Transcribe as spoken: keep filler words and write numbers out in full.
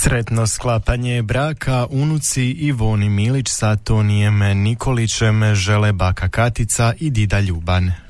Sretno sklapanje braka unuci Ivoni Milić sa Tonijem Nikolićem žele baka Katica i dida Ljuban.